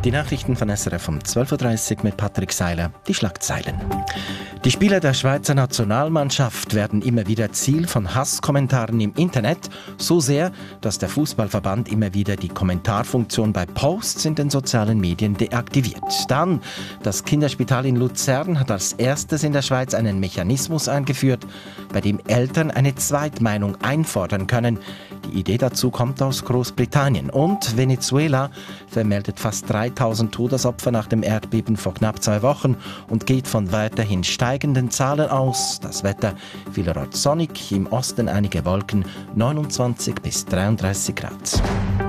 Die Nachrichten von SRF um 12.30 Uhr mit Patrick Seiler, die Schlagzeilen. Die Spieler der Schweizer Nationalmannschaft werden immer wieder Ziel von Hasskommentaren im Internet, so sehr, dass der Fußballverband immer wieder die Kommentarfunktion bei Posts in den sozialen Medien deaktiviert. Dann, das Kinderspital in Luzern hat als erstes in der Schweiz einen Mechanismus eingeführt, bei dem Eltern eine Zweitmeinung einfordern können. Die Idee dazu kommt aus Großbritannien. Und Venezuela vermeldet fast 3000 Todesopfer nach dem Erdbeben vor knapp 2 Wochen und geht von weiterhin steigenden Zahlen aus. Das Wetter vielerorts sonnig, im Osten einige Wolken, 29 bis 33 Grad.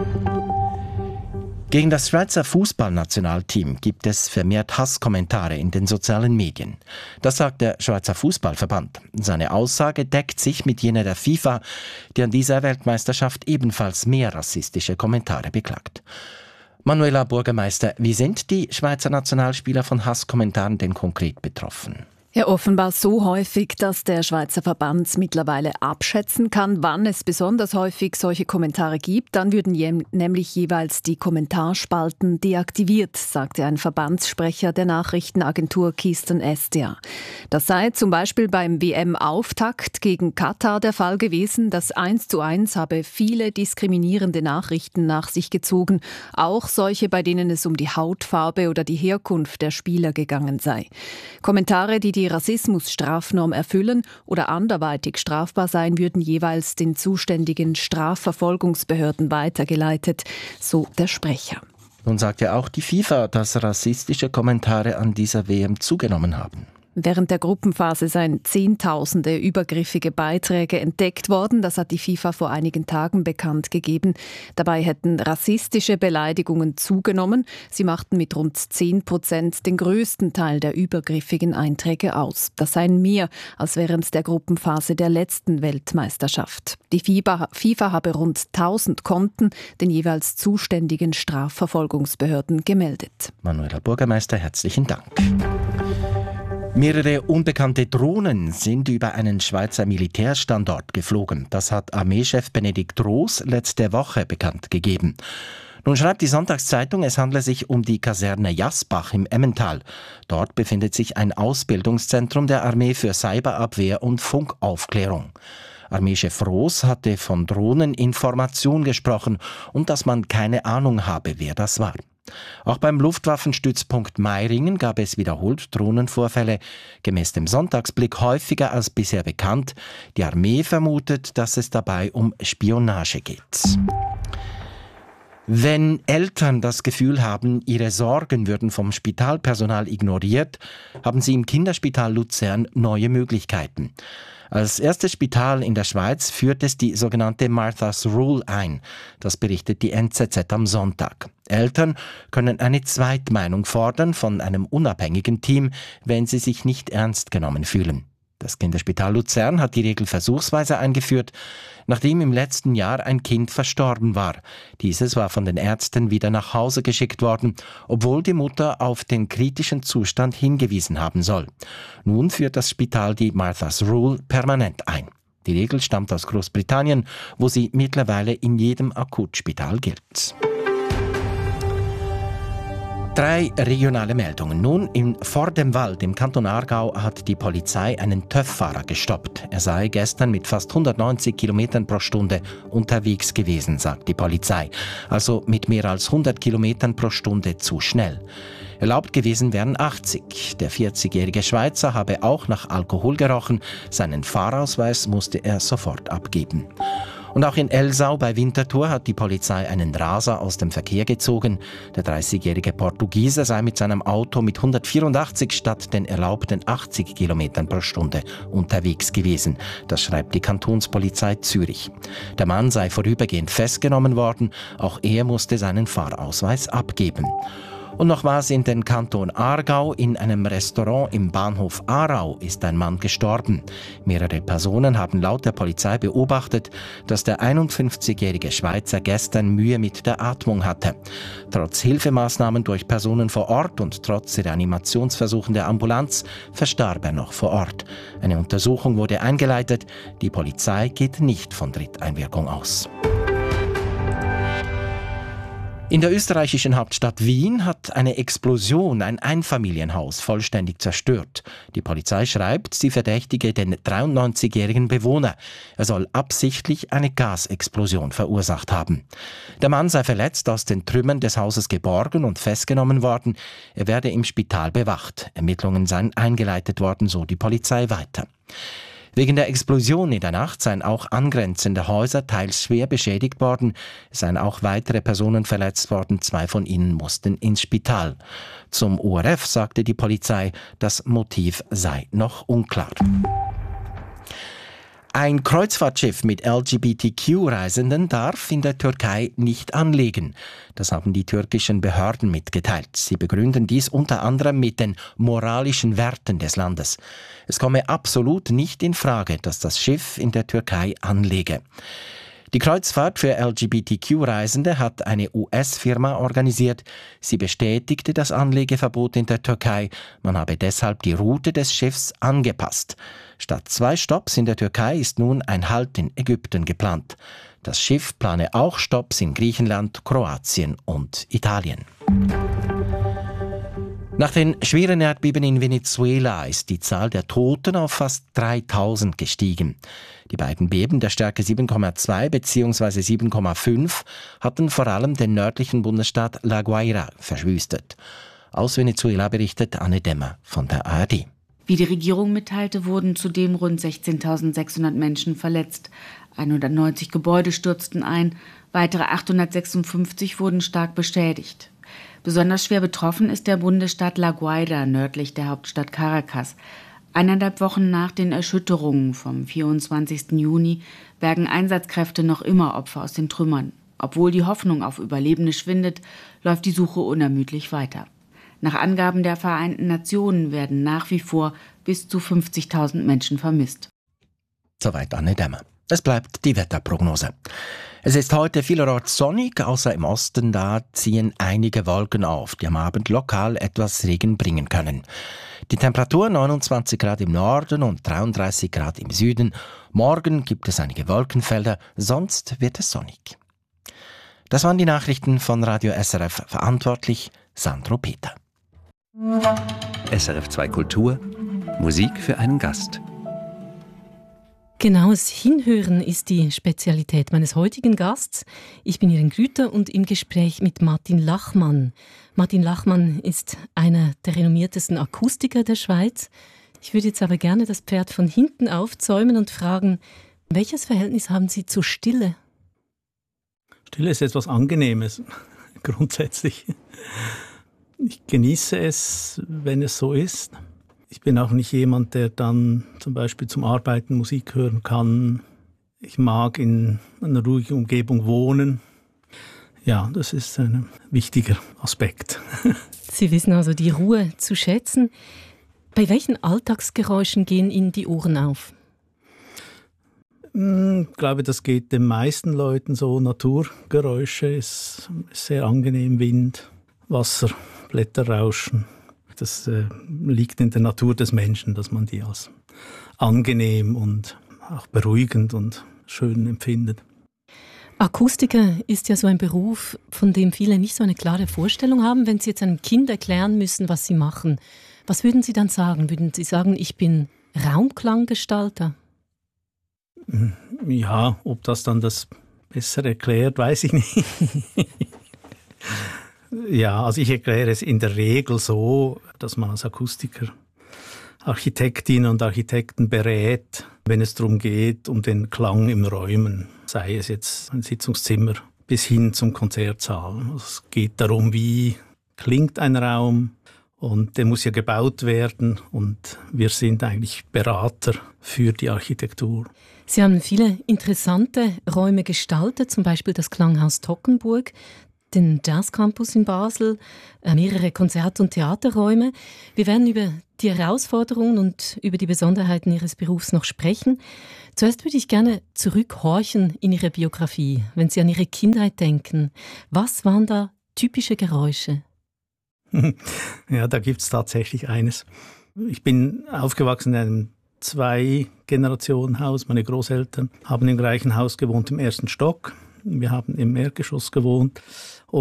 Gegen das Schweizer Fußballnationalteam gibt es vermehrt Hasskommentare in den sozialen Medien. Das sagt der Schweizer Fußballverband. Seine Aussage deckt sich mit jener der FIFA, die an dieser Weltmeisterschaft ebenfalls mehr rassistische Kommentare beklagt. Manuela Bürgermeister, wie sind die Schweizer Nationalspieler von Hasskommentaren denn konkret betroffen? Ja, offenbar so häufig, dass der Schweizer Verband mittlerweile abschätzen kann, wann es besonders häufig solche Kommentare gibt. Dann würden nämlich jeweils die Kommentarspalten deaktiviert, sagte ein Verbandssprecher der Nachrichtenagentur Keystone SDA. Das sei zum Beispiel beim WM-Auftakt gegen Katar der Fall gewesen. Das 1:1 habe viele diskriminierende Nachrichten nach sich gezogen, auch solche, bei denen es um die Hautfarbe oder die Herkunft der Spieler gegangen sei. Kommentare, die Rassismusstrafnorm erfüllen oder anderweitig strafbar sein, würden jeweils den zuständigen Strafverfolgungsbehörden weitergeleitet, so der Sprecher. Nun sagt ja auch die FIFA, dass rassistische Kommentare an dieser WM zugenommen haben. Während der Gruppenphase seien Zehntausende übergriffige Beiträge entdeckt worden. Das hat die FIFA vor einigen Tagen bekannt gegeben. Dabei hätten rassistische Beleidigungen zugenommen. Sie machten mit rund 10% den größten Teil der übergriffigen Einträge aus. Das seien mehr als während der Gruppenphase der letzten Weltmeisterschaft. Die FIFA habe rund 1000 Konten den jeweils zuständigen Strafverfolgungsbehörden gemeldet. Manuela Bürgermeister, herzlichen Dank. Mehrere unbekannte Drohnen sind über einen Schweizer Militärstandort geflogen. Das hat Armeechef Benedikt Roos letzte Woche bekannt gegeben. Nun schreibt die Sonntagszeitung, es handle sich um die Kaserne Jasbach im Emmental. Dort befindet sich ein Ausbildungszentrum der Armee für Cyberabwehr und Funkaufklärung. Armeechef Roos hatte von Drohneninformation gesprochen und dass man keine Ahnung habe, wer das war. Auch beim Luftwaffenstützpunkt Meiringen gab es wiederholt Drohnenvorfälle, gemäß dem Sonntagsblick häufiger als bisher bekannt. Die Armee vermutet, dass es dabei um Spionage geht. Wenn Eltern das Gefühl haben, ihre Sorgen würden vom Spitalpersonal ignoriert, haben sie im Kinderspital Luzern neue Möglichkeiten. Als erstes Spital in der Schweiz führt es die sogenannte Martha's Rule ein. Das berichtet die NZZ am Sonntag. Eltern können eine Zweitmeinung fordern von einem unabhängigen Team, wenn sie sich nicht ernst genommen fühlen. Das Kinderspital Luzern hat die Regel versuchsweise eingeführt, nachdem im letzten Jahr ein Kind verstorben war. Dieses war von den Ärzten wieder nach Hause geschickt worden, obwohl die Mutter auf den kritischen Zustand hingewiesen haben soll. Nun führt das Spital die Martha's Rule permanent ein. Die Regel stammt aus Großbritannien, wo sie mittlerweile in jedem Akutspital gilt. 3 regionale Meldungen. Nun, in Vordemwald im Kanton Aargau hat die Polizei einen TÜV-Fahrer gestoppt. Er sei gestern mit fast 190 Kilometern pro Stunde unterwegs gewesen, sagt die Polizei. Also mit mehr als 100 Kilometern pro Stunde zu schnell. Erlaubt gewesen wären 80. Der 40-jährige Schweizer habe auch nach Alkohol gerochen. Seinen Fahrausweis musste er sofort abgeben. Und auch in Elsau bei Winterthur hat die Polizei einen Raser aus dem Verkehr gezogen. Der 30-jährige Portugiese sei mit seinem Auto mit 184 statt den erlaubten 80 Kilometern pro Stunde unterwegs gewesen. Das schreibt die Kantonspolizei Zürich. Der Mann sei vorübergehend festgenommen worden. Auch er musste seinen Fahrausweis abgeben. Und nochmals in den Kanton Aargau. In einem Restaurant im Bahnhof Aarau ist ein Mann gestorben. Mehrere Personen haben laut der Polizei beobachtet, dass der 51-jährige Schweizer gestern Mühe mit der Atmung hatte. Trotz Hilfemaßnahmen durch Personen vor Ort und trotz Reanimationsversuchen der Ambulanz verstarb er noch vor Ort. Eine Untersuchung wurde eingeleitet. Die Polizei geht nicht von Dritteinwirkung aus. In der österreichischen Hauptstadt Wien hat eine Explosion ein Einfamilienhaus vollständig zerstört. Die Polizei schreibt, sie verdächtige den 93-jährigen Bewohner. Er soll absichtlich eine Gasexplosion verursacht haben. Der Mann sei verletzt aus den Trümmern des Hauses geborgen und festgenommen worden. Er werde im Spital bewacht. Ermittlungen seien eingeleitet worden, so die Polizei weiter. Wegen der Explosion in der Nacht seien auch angrenzende Häuser teils schwer beschädigt worden. Es seien auch weitere Personen verletzt worden. 2 von ihnen mussten ins Spital. Zum ORF sagte die Polizei, das Motiv sei noch unklar. Ein Kreuzfahrtschiff mit LGBTQ-Reisenden darf in der Türkei nicht anlegen. Das haben die türkischen Behörden mitgeteilt. Sie begründen dies unter anderem mit den moralischen Werten des Landes. Es komme absolut nicht in Frage, dass das Schiff in der Türkei anlege. Die Kreuzfahrt für LGBTQ-Reisende hat eine US-Firma organisiert. Sie bestätigte das Anlegeverbot in der Türkei. Man habe deshalb die Route des Schiffs angepasst. Statt 2 Stopps in der Türkei ist nun ein Halt in Ägypten geplant. Das Schiff plane auch Stopps in Griechenland, Kroatien und Italien. Nach den schweren Erdbeben in Venezuela ist die Zahl der Toten auf fast 3000 gestiegen. Die beiden Beben der Stärke 7,2 bzw. 7,5 hatten vor allem den nördlichen Bundesstaat La Guaira verschwüstet. Aus Venezuela berichtet Anne Demmer von der ARD. Wie die Regierung mitteilte, wurden zudem rund 16.600 Menschen verletzt. 190 Gebäude stürzten ein, weitere 856 wurden stark beschädigt. Besonders schwer betroffen ist der Bundesstaat La Guaira nördlich der Hauptstadt Caracas. 1,5 Wochen nach den Erschütterungen vom 24. Juni bergen Einsatzkräfte noch immer Opfer aus den Trümmern. Obwohl die Hoffnung auf Überlebende schwindet, läuft die Suche unermüdlich weiter. Nach Angaben der Vereinten Nationen werden nach wie vor bis zu 50.000 Menschen vermisst. Soweit Anne Demmer. Es bleibt die Wetterprognose. Es ist heute vielerorts sonnig, außer im Osten, da ziehen einige Wolken auf, die am Abend lokal etwas Regen bringen können. Die Temperatur 29 Grad im Norden und 33 Grad im Süden. Morgen gibt es einige Wolkenfelder, sonst wird es sonnig. Das waren die Nachrichten von Radio SRF, verantwortlich Sandro Peter. SRF 2 Kultur, Musik für einen Gast. Genaues Hinhören ist die Spezialität meines heutigen Gasts. Ich bin Irene Grüter und im Gespräch mit Martin Lachmann. Martin Lachmann ist einer der renommiertesten Akustiker der Schweiz. Ich würde jetzt aber gerne das Pferd von hinten aufzäumen und fragen, welches Verhältnis haben Sie zur Stille? Stille ist etwas Angenehmes, grundsätzlich. Ich genieße es, wenn es so ist. Ich bin auch nicht jemand, der dann zum Beispiel zum Arbeiten Musik hören kann. Ich mag in einer ruhigen Umgebung wohnen. Ja, das ist ein wichtiger Aspekt. Sie wissen also die Ruhe zu schätzen. Bei welchen Alltagsgeräuschen gehen Ihnen die Ohren auf? Ich glaube, das geht den meisten Leuten so. Naturgeräusche ist sehr angenehm. Wind, Wasser, Blätterrauschen. Das liegt in der Natur des Menschen, dass man die als angenehm und auch beruhigend und schön empfindet. Akustiker ist ja so ein Beruf, von dem viele nicht so eine klare Vorstellung haben. Wenn Sie jetzt einem Kind erklären müssen, was Sie machen, was würden Sie dann sagen? Würden Sie sagen, ich bin Raumklanggestalter? Ja, ob das dann das besser erklärt, weiß ich nicht. Ja, also ich erkläre es in der Regel so, dass man als Akustiker Architektinnen und Architekten berät, wenn es darum geht, um den Klang im Räumen, sei es jetzt ein Sitzungszimmer bis hin zum Konzertsaal. Es geht darum, wie klingt ein Raum und der muss ja gebaut werden und wir sind eigentlich Berater für die Architektur. Sie haben viele interessante Räume gestaltet, zum Beispiel das Klanghaus Toggenburg, den Jazzcampus in Basel, mehrere Konzert- und Theaterräume. Wir werden über die Herausforderungen und über die Besonderheiten Ihres Berufs noch sprechen. Zuerst würde ich gerne zurückhorchen in Ihre Biografie, wenn Sie an Ihre Kindheit denken. Was waren da typische Geräusche? Ja, da gibt es tatsächlich eines. Ich bin aufgewachsen in einem 2-Generationen-Haus. Meine Großeltern haben im gleichen Haus gewohnt, im 1. Stock. Wir haben im Erdgeschoss gewohnt. Und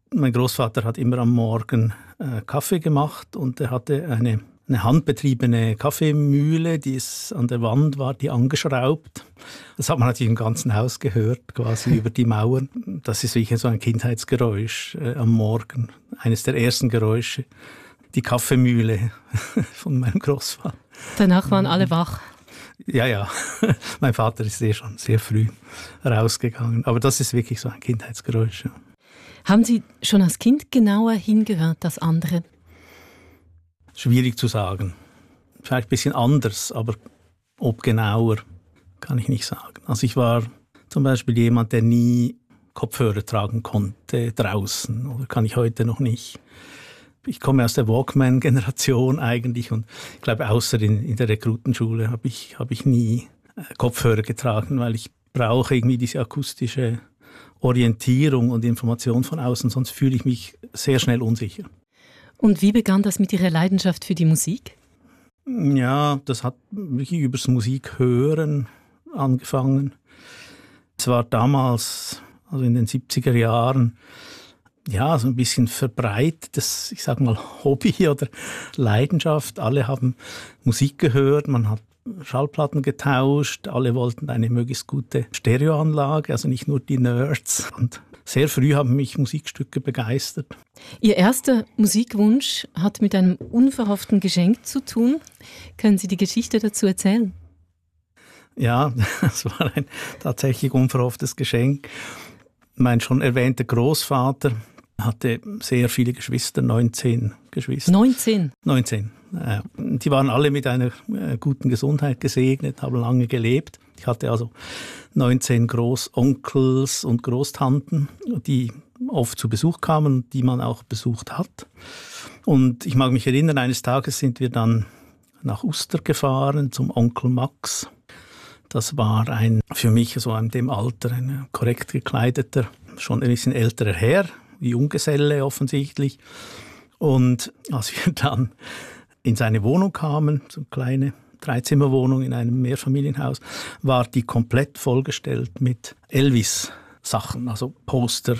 Mein Großvater hat immer am Morgen Kaffee gemacht und er hatte eine handbetriebene Kaffeemühle, die es an der Wand war, die angeschraubt. Das hat man natürlich im ganzen Haus gehört, quasi über die Mauern. Das ist wirklich so ein Kindheitsgeräusch am Morgen. Eines der ersten Geräusche. Die Kaffeemühle von meinem Großvater. Danach waren alle wach. Ja. Mein Vater ist schon sehr früh rausgegangen. Aber das ist wirklich so ein Kindheitsgeräusch. Ja. Haben Sie schon als Kind genauer hingehört als andere? Schwierig zu sagen. Vielleicht ein bisschen anders, aber ob genauer, kann ich nicht sagen. Also ich war zum Beispiel jemand, der nie Kopfhörer tragen konnte draußen. Oder kann ich heute noch nicht. Ich komme aus der Walkman-Generation eigentlich und ich glaube, außer in der Rekrutenschule habe ich nie Kopfhörer getragen, weil ich brauche irgendwie diese akustische Orientierung und Information von außen, sonst fühle ich mich sehr schnell unsicher. Und wie begann das mit Ihrer Leidenschaft für die Musik? Ja, das hat wirklich übers Musikhören angefangen. Es war damals, also in den 70er Jahren, ja, so ein bisschen verbreitetes, ich sag mal, Hobby oder Leidenschaft. Alle haben Musik gehört, man hat Schallplatten getauscht, alle wollten eine möglichst gute Stereoanlage, also nicht nur die Nerds. Und sehr früh haben mich Musikstücke begeistert. Ihr erster Musikwunsch hat mit einem unverhofften Geschenk zu tun. Können Sie die Geschichte dazu erzählen? Ja, das war ein tatsächlich unverhofftes Geschenk. Mein schon erwähnter Großvater hatte sehr viele Geschwister, 19 Geschwister. 19? 19. Die waren alle mit einer guten Gesundheit gesegnet, haben lange gelebt. Ich hatte also 19 Großonkels und Großtanten, die oft zu Besuch kamen und die man auch besucht hat. Und ich mag mich erinnern, eines Tages sind wir dann nach Uster gefahren zum Onkel Max. Das war für mich so in dem Alter ein korrekt gekleideter, schon ein bisschen älterer Herr, Junggeselle offensichtlich. Und als wir dann in seine Wohnung kamen, so eine kleine Dreizimmerwohnung in einem Mehrfamilienhaus, war die komplett vollgestellt mit Elvis-Sachen, also Poster,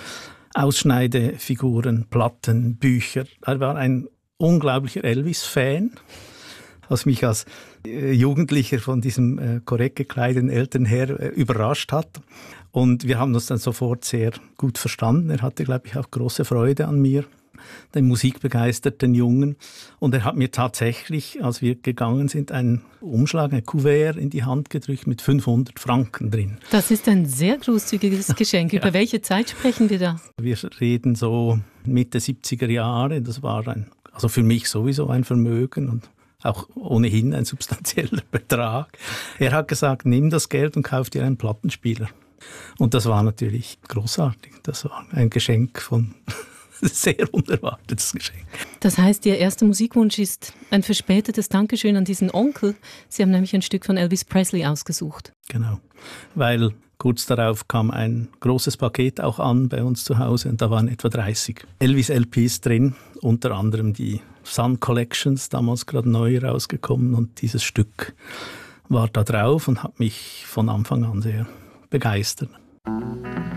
Ausschneidefiguren, Platten, Bücher. Er war ein unglaublicher Elvis-Fan, was mich als Jugendlicher von diesem korrekt gekleideten Elternherr überrascht hat. Und wir haben uns dann sofort sehr gut verstanden. Er hatte, glaube ich, auch große Freude an mir, den musikbegeisterten Jungen. Und er hat mir tatsächlich, als wir gegangen sind, einen Umschlag, ein Kuvert in die Hand gedrückt mit 500 Franken drin. Das ist ein sehr großzügiges Geschenk. Über welche Zeit sprechen wir da? Wir reden so Mitte 70er Jahre. Das war also für mich sowieso ein Vermögen und auch ohnehin ein substanzieller Betrag. Er hat gesagt, nimm das Geld und kauf dir einen Plattenspieler. Und das war natürlich großartig. Das war ein Geschenk sehr unerwartetes Geschenk. Das heißt, Ihr erster Musikwunsch ist ein verspätetes Dankeschön an diesen Onkel. Sie haben nämlich ein Stück von Elvis Presley ausgesucht. Genau, weil kurz darauf kam ein großes Paket auch an bei uns zu Hause und da waren etwa 30 Elvis-LPs drin, unter anderem die Sun Collections, damals gerade neu rausgekommen und dieses Stück war da drauf und hat mich von Anfang an sehr begeistert.